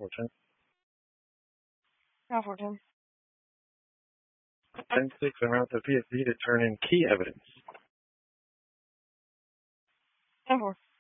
10-4. 10-4. 10-6, en route to PSC to turn in key evidence. 10-4.